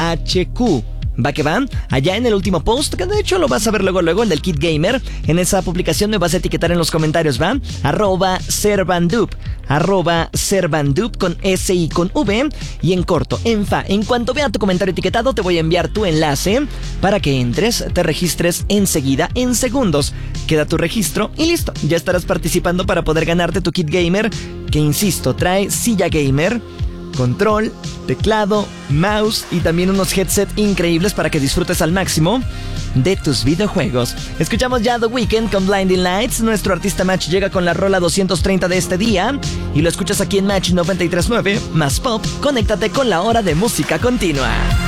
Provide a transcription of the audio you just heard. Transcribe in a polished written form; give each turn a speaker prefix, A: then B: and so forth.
A: Va que va, allá en el último post, que de hecho lo vas a ver luego, el del Kid Gamer. En esa publicación me vas a etiquetar en los comentarios, ¿va? @Servandup con S y con V y en corto, en fa. En cuanto vea tu comentario etiquetado, te voy a enviar tu enlace para que entres, te registres enseguida, en segundos. Queda tu registro y listo, ya estarás participando para poder ganarte tu Kit Gamer, que insisto, trae silla gamer, control, teclado, mouse y también unos headset increíbles para que disfrutes al máximo de tus videojuegos. Escuchamos ya The Weeknd con Blinding Lights. Nuestro artista Match llega con la rola 230 de este día y lo escuchas aquí en Match 93.9 más pop. Conéctate con la hora de música continua.